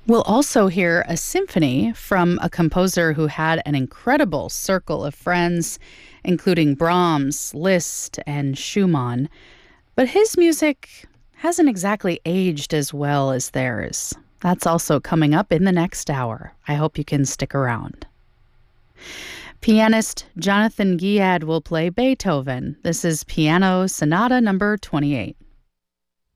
We'll also hear a symphony from a composer who had an incredible circle of friends, including Brahms, Liszt, and Schumann. But his music hasn't exactly aged as well as theirs. That's also coming up in the next hour. I hope you can stick around. Pianist Jonathan Guiad will play Beethoven. This is Piano Sonata number 28.